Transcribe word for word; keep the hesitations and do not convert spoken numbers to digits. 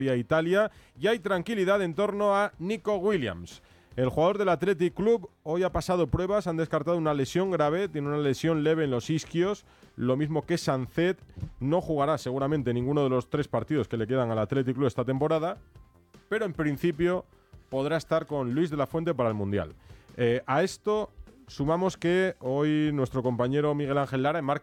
vía Italia, y hay tranquilidad en torno a Nico Williams. El jugador del Athletic Club hoy ha pasado pruebas, han descartado una lesión grave, tiene una lesión leve en los isquios, lo mismo que Sancet. No jugará seguramente ninguno de los tres partidos que le quedan al Athletic Club esta temporada, pero en principio podrá estar con Luis de la Fuente para el Mundial. Eh, a esto sumamos que hoy nuestro compañero Miguel Ángel Lara en Marca